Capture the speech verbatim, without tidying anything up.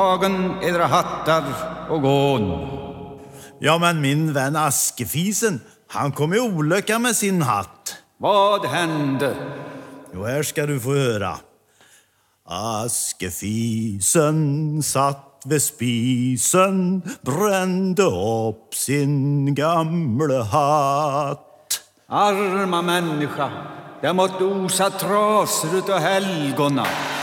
Dagen edra hattar och gån. Ja, men min vän Askefisen, han kom i olycka med sin hatt. Vad hände? Jo, här ska du få höra. Askefisen satt vid spisen, brände upp sin gamla hatt. Arma människa, jag måtte osa trasor utav helgona.